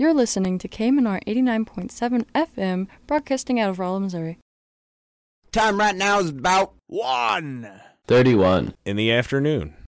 You're listening to KMNR 89.7 FM, broadcasting out of Rolla, Missouri. Time right now is about 1:31 31 in the afternoon.